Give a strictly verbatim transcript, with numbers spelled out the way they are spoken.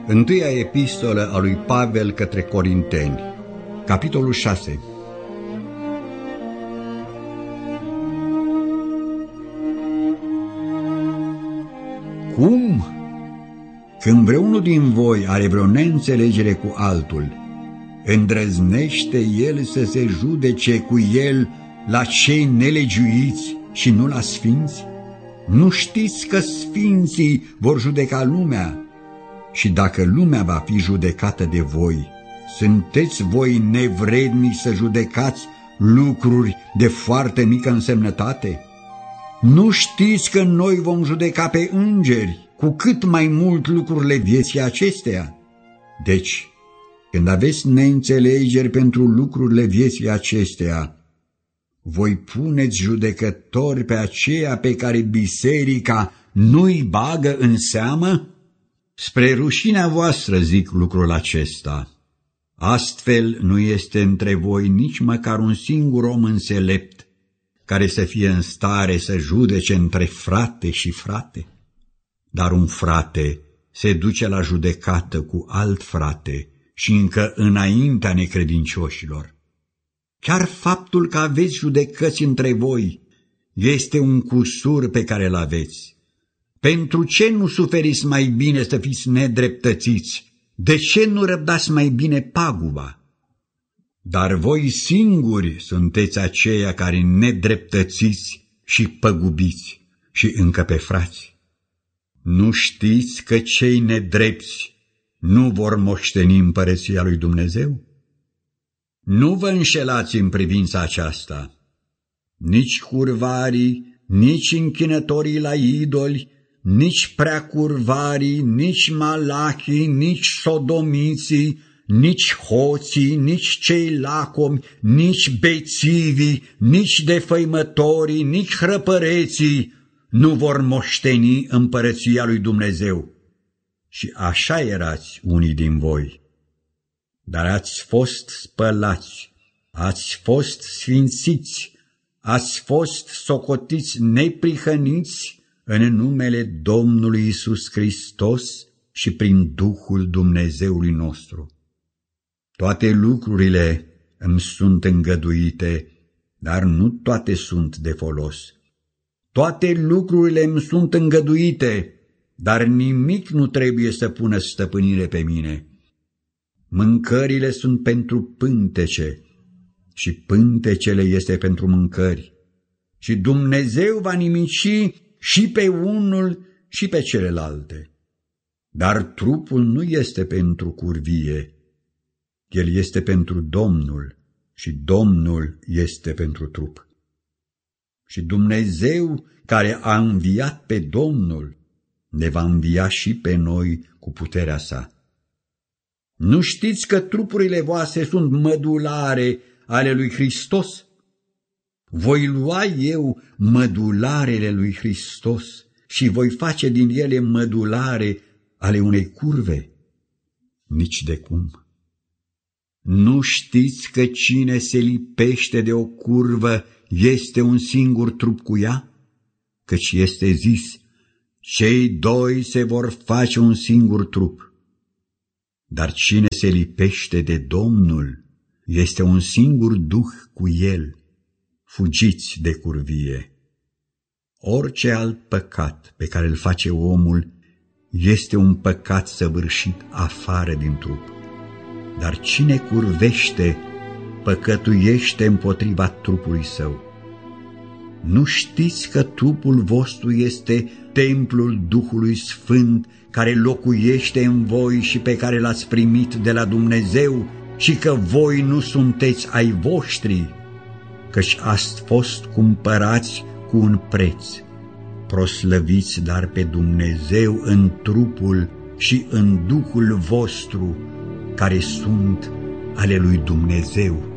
Întâia epistolă a lui Pavel către Corinteni, capitolul șase. Cum? Când vreunul din voi are vreo neînțelegere cu altul, îndrăznește el să se judece cu el la cei nelegiuiți și nu la sfinți? Nu știți că sfinții vor judeca lumea? Și dacă lumea va fi judecată de voi, sunteți voi nevredni să judecați lucruri de foarte mică însemnătate? Nu știți că noi vom judeca pe îngeri, cu cât mai mult lucrurile vieții acesteia? Deci, când aveți neînțelegeri pentru lucrurile vieții acesteia, voi puneți judecători pe aceea pe care biserica nu-i bagă în seamă? Spre rușinea voastră zic lucrul acesta. Astfel nu este între voi nici măcar un singur om înțelept care să fie în stare să judece între frate și frate. Dar un frate se duce la judecată cu alt frate și încă înaintea necredincioșilor. Chiar faptul că aveți judecăți între voi este un cusur pe care îl aveți. Pentru ce nu suferiți mai bine să fiți nedreptățiți? De ce nu răbdați mai bine paguba? Dar voi singuri sunteți aceia care nedreptățiți și păgubiți și încă pe frați. Nu știți că cei nedrepți nu vor moșteni împărăția lui Dumnezeu? Nu vă înșelați în privința aceasta. Nici curvarii, nici închinătorii la idoli, nici preacurvarii, nici malachii, nici sodomiții, nici hoții, nici cei lacomi, nici bețivii, nici defăimătorii, nici hrăpăreții nu vor moșteni împărăția lui Dumnezeu. Și așa erați unii din voi. Dar ați fost spălați, ați fost sfințiți, ați fost socotiți neprihăniți în numele Domnului Iisus Hristos și prin Duhul Dumnezeului nostru. Toate lucrurile îmi sunt îngăduite, dar nu toate sunt de folos. Toate lucrurile îmi sunt îngăduite, dar nimic nu trebuie să pună stăpânire pe mine. Mâncările sunt pentru pântece și pântecele este pentru mâncări. Și Dumnezeu va nimici și pe unul și pe celelalte. Dar trupul nu este pentru curvie, el este pentru Domnul și Domnul este pentru trup. Și Dumnezeu care a înviat pe Domnul ne va învia și pe noi cu puterea sa. Nu știți că trupurile voastre sunt mădulare ale lui Hristos? Voi lua eu mădularele lui Hristos și voi face din ele mădulare ale unei curve? Nici de cum. Nu știți că cine se lipește de o curvă este un singur trup cu ea? Căci este zis, cei doi se vor face un singur trup. Dar cine se lipește de Domnul este un singur duh cu el. Fugiți de curvie. Orice alt păcat pe care îl face omul este un păcat săvârșit afară din trup. Dar cine curvește, păcătuiește împotriva trupului său. Nu știți că trupul vostru este templul Duhului Sfânt care locuiește în voi și pe care l-ați primit de la Dumnezeu și că voi nu sunteți ai voștri, căci ați fost cumpărați cu un preț. Proslăviți dar pe Dumnezeu în trupul și în Duhul vostru, care sunt ale lui Dumnezeu.